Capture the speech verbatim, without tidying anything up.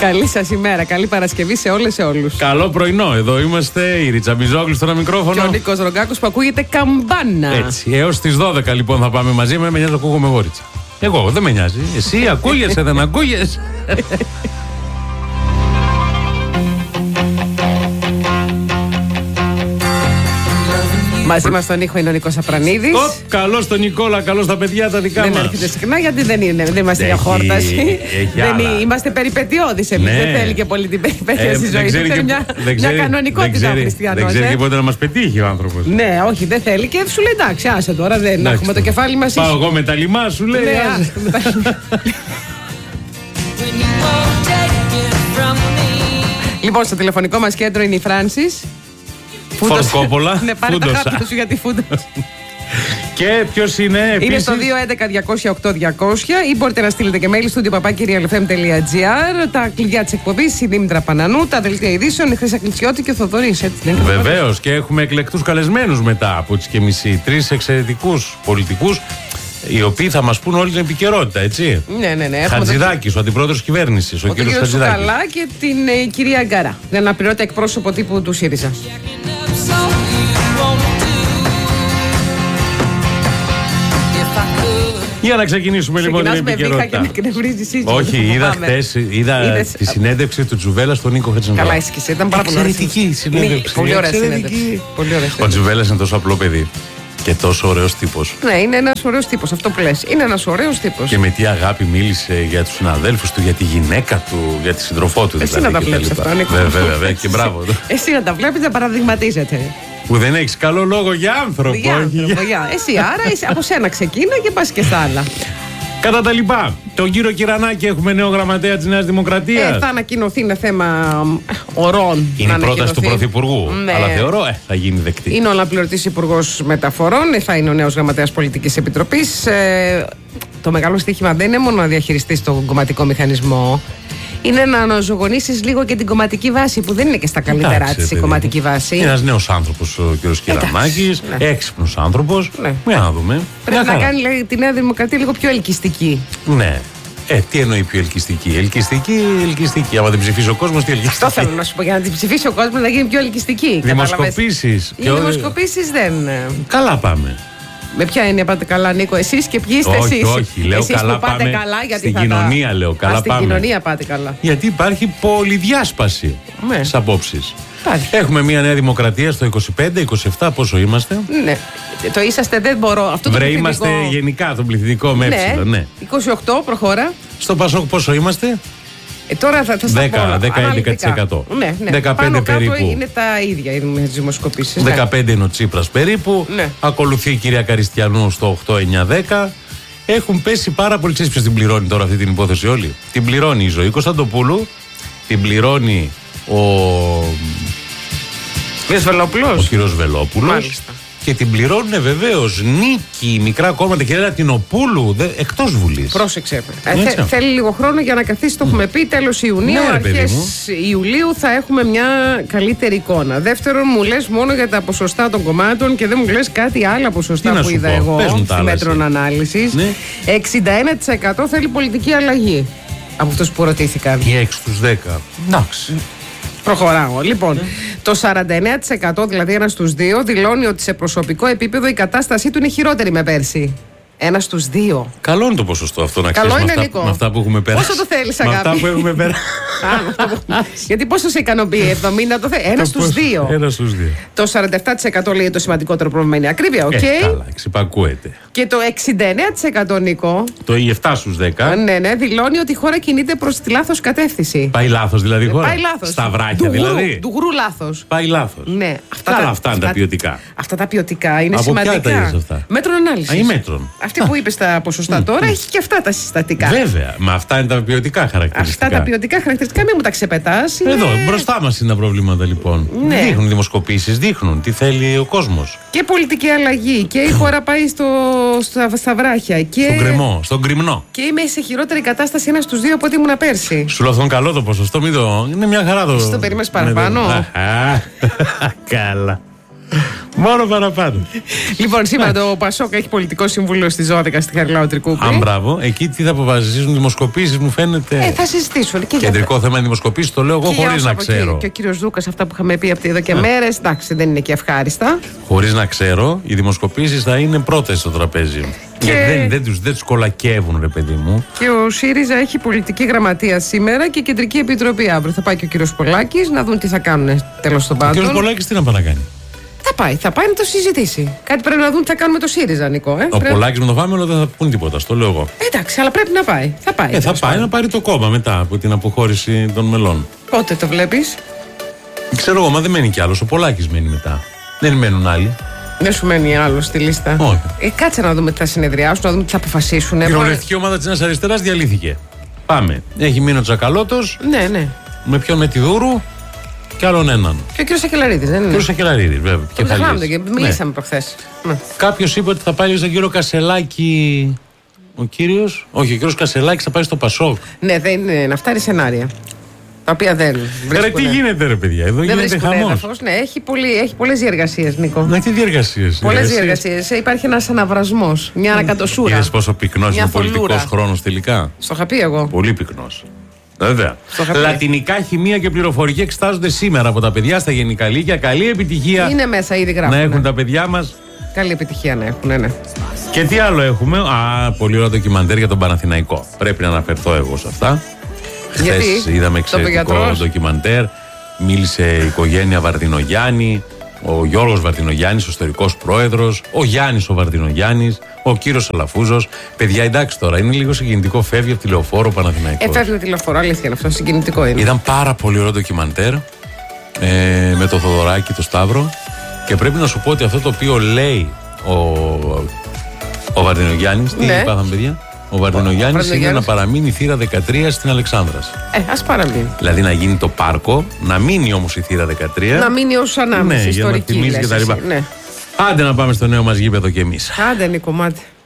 Καλή σας ημέρα, καλή Παρασκευή σε όλες σε όλους. Καλό πρωινό, εδώ είμαστε η Ρίτσα Μπιζόγλου στο μικρόφωνο. Και ο Νίκος Ρογκάκος που ακούγεται καμπάνα. Έτσι, έως τις δώδεκα λοιπόν θα πάμε μαζί. Με νοιάζει να ακούγομαι εγώ, Ρίτσα. Εγώ, δεν με νοιάζει. Εσύ ακούγεσαι, δεν ακούγεσαι. Μαζί μας στον ήχο είναι ο Νίκος Απρανίδης. Oh, καλώς τον Νικόλα, καλώς τα παιδιά τα δικά δεν μας. Δεν έρχεται συχνά γιατί δεν, είναι, δεν είμαστε για χόρταση. Δεν είναι, είμαστε περιπετειώδεις εμείς. Ναι. Δεν θέλει και πολύ την περιπέτεια ε, στη ζωή. Δεν θέλει μια, μια κανονικότητα ο Χριστιανός. Δεν ξέρει ε. και πότε να μας πετύχει ο άνθρωπος. Ναι, όχι, δεν θέλει και σου λέει εντάξει, άσε τώρα, δεν εντάξει, έχουμε το κεφάλι μας. Πάω εγώ με τα λιμά, σου λέει. Ναι, λοιπόν, στο τηλεφωνικό μας κέντρο είναι η Φράνσις. Φορκόπολα. Ναι, πάρε τα χάπια σου γιατί φούντος. Και ποιος είναι επίσης? Είναι στο δύο έντεκα διακόσια οκτώ διακόσια ή μπορείτε να στείλετε και mail στο παπάκι real f m dot gr. Τα κλειδιά της εκπομπής, η Δήμητρα Πανανού, τα δελτία ειδήσεων, η Χρύσα Κλητσιώτη και ο Θοδωρής. Βεβαίως, και έχουμε εκλεκτούς καλεσμένους μετά από τις και μισή. Τρεις εξαιρετικούς πολιτικούς, οι οποίοι θα μας πούν όλη την επικαιρότητα, έτσι. Ναι, ναι, ναι. Χατζηδάκης, ο αντιπρόεδρος κυβέρνησης, ο, ο κύριος Χατζηδάκης. Καλά και την ε, κυρία Αγκάρα, την αναπληρώτη εκπρόσωπο τύπου του ΣΥΡΙΖΑ. Για να ξεκινήσουμε λοιπόν την επικαιρότητα. Όχι, είδα χτες είδα τη συνέντευξη του Τζουβέλα στον Νίκο Χατζηδάκη. Καλά έσκησε, ήταν πάρα πολύ ωραία. Εξαιρετική συνέντευξη. Πολύ ωραία συνέντευξη. Ο Τζουβέλας είναι τόσο απλό παιδί. Και τόσο ωραίος τύπος. Ναι, είναι ένας ωραίος τύπος, αυτό που λες. Είναι ένας ωραίος τύπος. Και με τι αγάπη μίλησε για τους συναδέλφους του, για τη γυναίκα του, για τη σύντροφό του. Εσύ δηλαδή, να τα βλέπεις αυτά, Νίκο. Βέβαια, βέβαια, και μπράβο. Εσύ να τα βλέπεις, να παραδειγματίζεται. Που δεν έχεις καλό λόγο για άνθρωπο. Για άνθρωπο, για. Εσύ άρα, εσύ, από σένα ξεκίνα και πας και στα άλλα. Κατά τα λοιπά, τον κύριο Κυρανάκη έχουμε νέο γραμματέα της Νέας Δημοκρατίας. Ε, θα ανακοινωθεί, είναι θέμα ορών. Είναι η πρόταση του Πρωθυπουργού. Ναι. Αλλά θεωρώ ε, θα γίνει δεκτή. Είναι ο αναπληρωτής Υπουργός Μεταφορών, θα είναι ο νέος γραμματέας Πολιτικής Επιτροπής. Ε, το μεγάλο στοίχημα δεν είναι μόνο να διαχειριστείς τον κομματικό μηχανισμό. Είναι να αναζωογονήσεις λίγο και την κομματική βάση, που δεν είναι και στα καλύτερά της η κομματική βάση. Είναι ένας νέος άνθρωπος ο κ. Κυρανάκης, ναι. Έξυπνος άνθρωπος. Ναι. Για να δούμε. Πρέπει να κάνει λέει, τη Νέα Δημοκρατία λίγο πιο ελκυστική. Ναι. Ε, τι εννοεί πιο ελκυστική? Ελκυστική, ελκυστική. Άμα την ψηφίσει ο κόσμος, τι ελκυστική? Αυτό θέλω να σου πω. Για να την ψηφίσει ο κόσμος να γίνει πιο ελκυστική. Δημοσκοπήσεις. Οι δημοσκοπήσεις δεν. Καλά πάμε. Με ποια έννοια πάτε καλά, Νίκο, εσείς και ποιοι είστε εσείς? Όχι, όχι, λέω εσείς καλά που πάτε πάμε καλά, γιατί στην θα κοινωνία τα... λέω, καλά Α, στην πάμε. Στην κοινωνία πάτε καλά. Γιατί υπάρχει πολυδιάσπαση ναι. στις απόψεις. Υπάρχει. Έχουμε μια Νέα Δημοκρατία στο είκοσι πέντε είκοσι επτά, πόσο είμαστε? Ναι, το είσαστε δεν μπορώ. Αυτό το Βρε, πληθυντικό... είμαστε γενικά τον πληθυντικό με έψιλο, ναι. είκοσι οκτώ, προχώρα. Στο Πασόκ πόσο είμαστε? Ε, τώρα θα, θα στα δέκα με έντεκα τοις εκατό. Ναι, ναι. δεκαπέντε Πάνω περίπου. Κάτω είναι τα ίδια οι δημοσκοπήσεις. δεκαπέντε ναι. είναι ο Τσίπρας περίπου. Ναι. Ακολουθεί η κυρία Καριστιανού στο οκτώ εννιά δέκα. Έχουν πέσει πάρα πολύ. Ξέρεις ποιος την πληρώνει τώρα αυτή την υπόθεση όλη? Την πληρώνει η Ζωή Κωνσταντοπούλου. Την πληρώνει ο. Ο κύριος Βελόπουλος. Μάλιστα. Και την πληρώνουν βεβαίως Νίκη, μικρά κόμματα και ένα Τινοπούλου εκτός Βουλής. Πρόσεξε. Ε, θε, θέλει λίγο χρόνο για να καθίσει, το έχουμε πει. Τέλος Ιουνίου, ναι, αρχές Ιουλίου θα έχουμε μια καλύτερη εικόνα. Δεύτερον, μου λες μόνο για τα ποσοστά των κομμάτων και δεν μου λες κάτι άλλα ποσοστά που είδα πω, εγώ στη μέτρων ανάλυσης. Ναι. εξήντα ένα τοις εκατό θέλει πολιτική αλλαγή από αυτούς που ρωτήθηκαν. Και έξι στους δέκα. Εντάξει. Προχωράω. Λοιπόν, ναι. Το σαράντα εννέα τοις εκατό, δηλαδή ένα στους δύο, δηλώνει ότι σε προσωπικό επίπεδο η κατάστασή του είναι χειρότερη με πέρσι. Ένα στους δύο. Καλό είναι το ποσοστό αυτό να ξέρεις. Καλό είναι, με, Νίκο. Αυτά, με αυτά που έχουμε περάσει. Πόσο το θέλεις, αγάπη? Με αυτά που έχουμε περάσει. Γιατί πόσο σε ικανοποιεί, εβδομήντα το θέλει. Ένα στους δύο. Ένα στους δύο. Το σαράντα επτά τοις εκατό λέει το σημαντικότερο πρόβλημα είναι η ακρίβεια. Okay. Ε, καλά, εξυπακούεται. Και το εξήντα εννέα τοις εκατό, Νίκο. Το επτά στους δέκα. Ναι, ναι, δηλώνει ότι η χώρα κινείται προς τη λάθος κατεύθυνση. Πάει λάθος δηλαδή η χώρα. Πάει λάθος. Στα βράχια του δηλαδή. Γουρού, του γουρού λάθος. Πάει λάθος. Ναι, αυτά, Καλά, τα, αυτά είναι τα ποιοτικά. Αυτά τα ποιοτικά είναι από σημαντικά. Ποια τα είδες αυτά? Μέτρων ανάλυσης. Α, ή μέτρων. Αυτή που είπες τα ποσοστά τώρα έχει και αυτά τα συστατικά. Βέβαια, μα αυτά είναι τα ποιοτικά χαρακτηριστικά. Αυτά τα ποιοτικά χαρακτηριστικά, μην μου τα ξεπετάς. Είναι... Εδώ, μπροστά μας είναι τα προβλήματα λοιπόν. Ναι. Δείχνουν δημοσκοπήσεις, δείχνουν τι θέλει ο κόσμος. Και πολιτική αλλαγή και η χώρα πάει στο, στα, στα βράχια. Και... Στον κρεμό, στον κρυμνό. Και είμαι σε χειρότερη κατάσταση ένα στους δύο από ό,τι ήμουν πέρσι. Σου λέω αυτό είναι καλό το ποσοστό, μην το. Είναι μια χαρά το. Εσύ το περίμενες παραπάνω. Καλά. Μόνο παραπάνω. Λοιπόν, σήμερα το Πασόκ έχει πολιτικό συμβούλιο στις δώδεκα στη Χαριλάου Τρικούπη. Αν μπράβο, εκεί τι θα αποφασίσουν, δημοσκοπήσεις μου φαίνεται. Ε, θα συζητήσουν. Και κεντρικό για... θέμα είναι δημοσκοπήσεις, το λέω εγώ χωρίς να ξέρω. Και ο κύριος Δούκας, αυτά που είχαμε πει από εδώ και μέρες, εντάξει, δεν είναι και ευχάριστα. Χωρίς να ξέρω, οι δημοσκοπήσεις θα είναι πρώτες στο τραπέζι. Και... Γιατί δεν, δεν, τους, δεν τους κολακεύουν, ρε παιδί μου. Και ο ΣΥΡΙΖΑ έχει πολιτική γραμματεία σήμερα και κεντρική επιτροπή αύριο. Θα πάει και ο κύριος Πολάκης να δουν τι θα κάνουν τέλος των πάντων. Ο κύριος Πολάκης τι να πάει να κάνει. Θα πάει, θα πάει να το συζητήσει. Κάτι πρέπει να δουν τι θα κάνουμε το ΣΥΡΙΖΑ, Νικό. Ε? Ο πρέπει... Πολάκης με το Φάμελο δεν θα πούν τίποτα, στο λέω εγώ. Εντάξει, αλλά πρέπει να πάει. Θα πάει, ε, θα πάει να πάρει το κόμμα μετά από την αποχώρηση των μελών. Πότε το βλέπεις? Ξέρω εγώ, μα δεν μένει κι άλλος. Ο Πολάκης μένει μετά. Δεν μένουν άλλοι. Δεν σου μένει άλλο στη λίστα. Όχι. Ε, κάτσε να δούμε τι θα συνεδριάσουν, να δούμε τι θα αποφασίσουν. Η κοινοβουλευτική ομάδα της Νέας Αριστεράς διαλύθηκε. Πάμε. Έχει μείνει ο Τσακαλώτος. Ναι, ναι. Με ποιον, με τη Δούρου και άλλον έναν. Και ο κύριος Σακελαρίδης, δεν είναι? Ο κύριος Σακελαρίδης, βέβαια. Το ξεχνάμε, και μιλήσαμε ναι. προχθές. Ναι. Κάποιος είπε ότι θα πάει στον κύριο Κασελάκη. Ο κύριος. Όχι, ο κύριος Κασελάκης θα πάει στο Πασόκ. Ναι, δεν είναι. Να φτάρει σενάρια. Τα οποία δεν βρίσκουν. Ρε, τι γίνεται, ρε παιδιά, εδώ δεν γίνεται χαμός. Ναι, έχει, πολύ, έχει πολλές διεργασίες, Νίκο. Να, τι διεργασίες. Πολλές διεργασίες. Υπάρχει ένας αναβρασμός, μια ανακατοσούρα. Είδες πόσο πυκνός είναι ο πολιτικός χρόνος τελικά. Στο είχα πει εγώ. Πολύ πυκνός. Βέβαια. Λατινικά, χημεία και πληροφορική εξετάζονται σήμερα από τα παιδιά στα γενικά λύκεια. Καλή επιτυχία. Είναι μέσα, ήδη γράφουν. Να έχουν τα παιδιά μας. Καλή επιτυχία να έχουν, ναι, ναι. Και τι άλλο έχουμε. Α, πολύ ωραίο ντοκιμαντέρ για τον Παναθηναϊκό. Πρέπει να αναφερθώ εγώ σε αυτά. Χθες είδαμε εξαιρετικό ντοκιμαντέρ. Μίλησε η οικογένεια Βαρδινογιάννη, ο Γιώργος Βαρδινογιάννης, ο ιστορικός πρόεδρος, ο Γιάννης ο Βαρδινογιάννης, ο κύριος Αλαφούζος. Παιδιά, εντάξει τώρα, είναι λίγο συγκινητικό. Φεύγει από τη Λεωφόρο ο Παναθηναϊκός. Ε, φεύγει από τη Λεωφόρο, αλήθεια είναι αυτό. Συγκινητικό είναι. Ήταν πάρα πολύ ωραίο ντοκιμαντέρ ε, με το Θοδωράκι, το Σταύρο. Και πρέπει να σου πω ότι αυτό το οποίο λέει ο, ο Βαρδινογιάννης. Τι ναι. είπαμε, παιδιά. Ο Βαρδινογιάννης είναι να παραμείνει η θύρα δεκατρία στην Αλεξάνδρας. Ε, ας παραμείνει. Δηλαδή να γίνει το πάρκο, να μείνει όμως η θύρα δεκατρία. Να μείνει ως ανάμεση, ναι, ιστορική. Για να θυμίζει και τα λοιπά. Ναι. Άντε να πάμε στο νέο μας γήπεδο κι εμείς. Άντε, Νίκο, μάτι.